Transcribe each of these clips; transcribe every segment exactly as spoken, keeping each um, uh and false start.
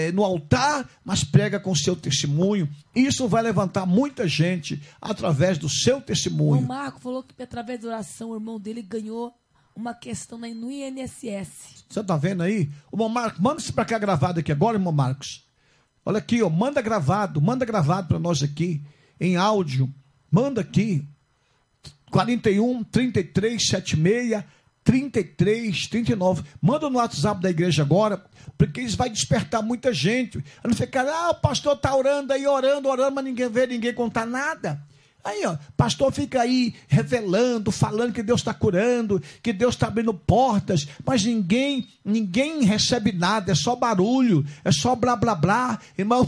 é, no altar, mas prega com o seu testemunho. Isso vai levantar muita gente através do seu testemunho. O Marco falou que através da oração o irmão dele ganhou uma questão no I N S S. Você está vendo aí? O irmão Marcos, manda isso para cá gravado aqui agora, irmão Marcos. Olha aqui, ó, manda gravado, manda gravado para nós aqui, em áudio. Manda aqui. quarenta e um, trinta e três, setenta e seis, trinta e três, trinta e nove. Manda no WhatsApp da igreja agora, porque isso vai despertar muita gente. Eu não ficar, ah, o pastor está orando aí, orando, orando, mas ninguém vê, ninguém contar nada. Aí, ó, pastor fica aí revelando, falando que Deus está curando, que Deus está abrindo portas, mas ninguém, ninguém recebe nada, é só barulho, é só blá, blá, blá. Irmão,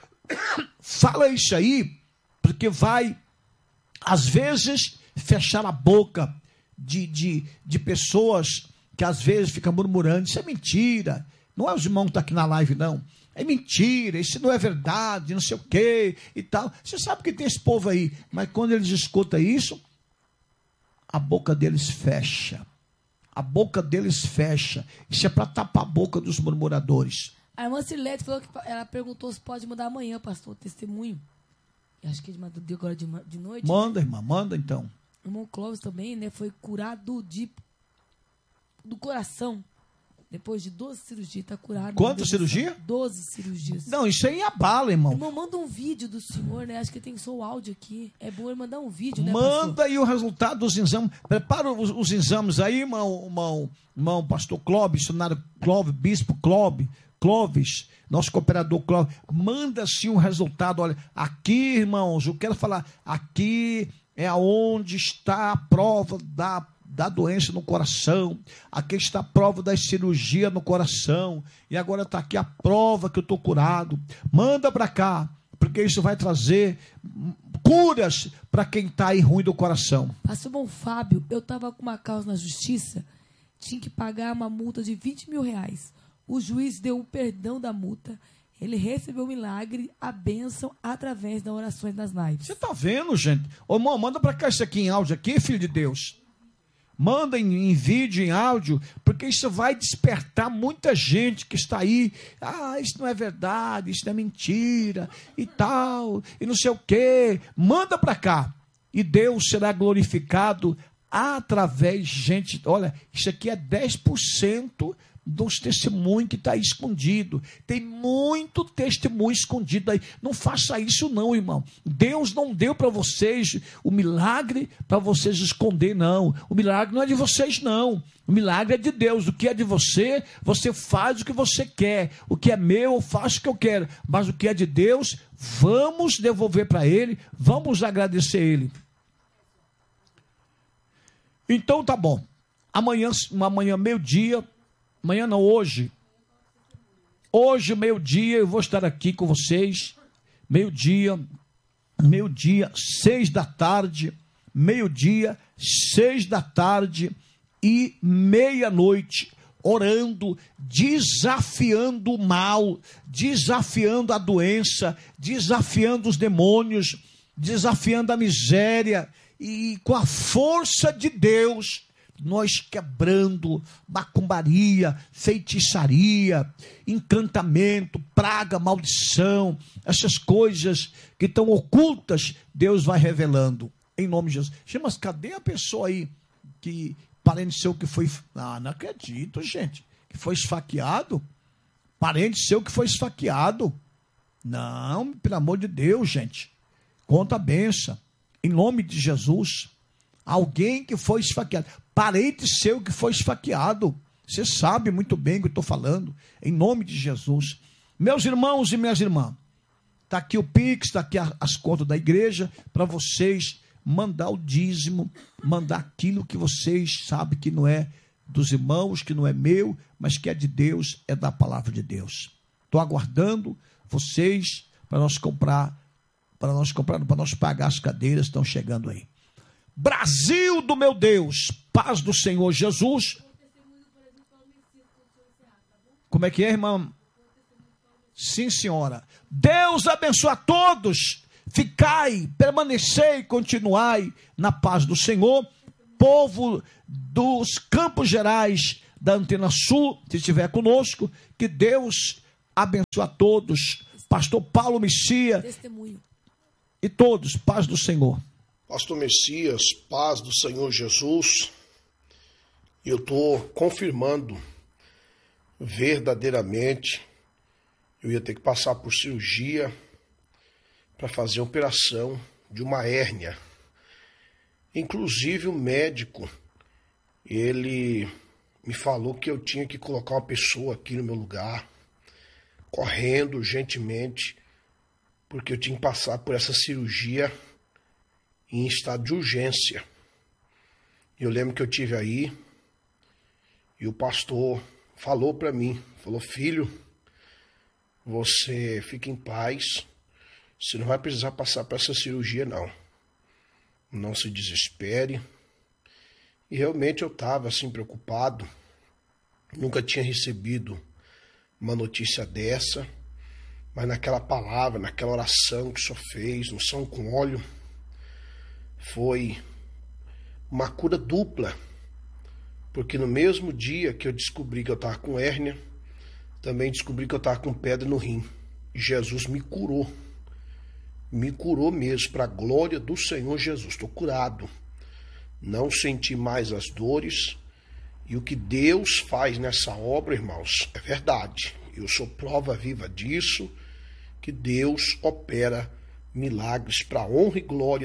fala isso aí, porque vai, às vezes, fechar a boca de, de, de pessoas que às vezes ficam murmurando. Isso é mentira. Não é os irmãos que estão aqui na live, não. É mentira, isso não é verdade, não sei o quê e tal. Você sabe que tem esse povo aí, mas quando eles escutam isso, a boca deles fecha. A boca deles fecha. Isso é para tapar a boca dos murmuradores. A irmã Silete falou que ela perguntou se pode mudar amanhã, pastor, o testemunho. Eu acho que ele mandou agora de, de noite. Manda, né? irmã, manda então. O irmão Clóvis também, né, foi curado de, do coração. Depois de doze cirurgias, está curado. Quantas cirurgias? doze cirurgias. Não, isso aí abala, irmão. Irmão, manda um vídeo do senhor, né? Acho que tem só o áudio aqui. É bom ele mandar um vídeo, né, Manda pastor? aí o resultado dos exames. Prepara os, os exames aí, irmão, irmão, irmão pastor Clóvis, missionário Clóvis, bispo Clóvis, Clóvis, nosso cooperador Clóvis. Manda sim o resultado. Olha, aqui, irmãos, eu quero falar, aqui é onde está a prova da da doença no coração, aqui está a prova da cirurgia no coração, e agora está aqui a prova que eu estou curado. Manda para cá, porque isso vai trazer curas para quem está aí ruim do coração. Pastor Bom Fábio, eu estava com uma causa na justiça, tinha que pagar uma multa de vinte mil reais. O juiz deu o perdão da multa, ele recebeu o milagre, a bênção, através das orações das lives. Você está vendo, gente? Ô, irmão, manda para cá isso aqui em áudio, aqui, filho de Deus. Manda em, em vídeo, em áudio, porque isso vai despertar muita gente que está aí. Ah, isso não é verdade, isso não é mentira, e tal, e não sei o quê. Manda para cá, e Deus será glorificado através de gente. Olha, isso aqui é dez por cento dos testemunhos que está aí escondido. Tem muito testemunho escondido aí. Não faça isso não, irmão. Deus não deu para vocês o milagre para vocês esconder, não. O milagre não é de vocês, não. O milagre é de Deus. O que é de você, você faz o que você quer. O que é meu, eu faço o que eu quero. Mas o que é de Deus, vamos devolver para Ele, vamos agradecer Ele. Então tá bom. Amanhã, amanhã meio-dia, amanhã não, hoje. Hoje, meio-dia, eu vou estar aqui com vocês. Meio-dia, meio-dia, seis da tarde. Meio-dia, seis da tarde e meia-noite. Orando, desafiando o mal, desafiando a doença, desafiando os demônios, desafiando a miséria. E com a força de Deus, nós quebrando macumbaria, feitiçaria, encantamento, praga, maldição, essas coisas que estão ocultas, Deus vai revelando, em nome de Jesus. Mas cadê a pessoa aí que parente seu que foi... Ah, não acredito, gente, que foi esfaqueado? Parente seu que foi esfaqueado? Não, pelo amor de Deus, gente, conta a benção, em nome de Jesus. Alguém que foi esfaqueado, parente seu que foi esfaqueado, você sabe muito bem o que eu estou falando, em nome de Jesus. Meus irmãos e minhas irmãs, está aqui o Pix, está aqui as contas da igreja, para vocês mandar o dízimo, mandar aquilo que vocês sabem que não é dos irmãos, que não é meu, mas que é de Deus, é da palavra de Deus. Estou aguardando vocês para nós comprar, para nós comprar, para nós pagar as cadeiras, estão chegando aí. Brasil do meu Deus, paz do Senhor Jesus. Como é que é, irmã? Sim, senhora. Deus abençoe a todos. Ficai, permanecei, continuai na paz do Senhor. Povo dos Campos Gerais, da Antena Sul, se estiver conosco, que Deus abençoe a todos. Pastor Paulo Messias. Testemunho. E todos, paz do Senhor. Pastor Messias, paz do Senhor Jesus. Eu estou confirmando verdadeiramente. Eu ia ter que passar por cirurgia para fazer a operação de uma hérnia. Inclusive o médico, ele me falou que eu tinha que colocar uma pessoa aqui no meu lugar, correndo urgentemente, porque eu tinha que passar por essa cirurgia em estado de urgência. Eu lembro que eu tive aí e o pastor falou para mim, falou: filho, você fica em paz, você não vai precisar passar por essa cirurgia não, não se desespere. E realmente eu estava assim preocupado, nunca tinha recebido uma notícia dessa, mas naquela palavra, naquela oração que o senhor fez, no São com Óleo, foi uma cura dupla, porque no mesmo dia que eu descobri que eu estava com hérnia, também descobri que eu estava com pedra no rim. E Jesus me curou, me curou mesmo, para a glória do Senhor Jesus. Estou curado, não senti mais as dores, e o que Deus faz nessa obra, irmãos, é verdade. Eu sou prova viva disso, que Deus opera milagres para a honra e glória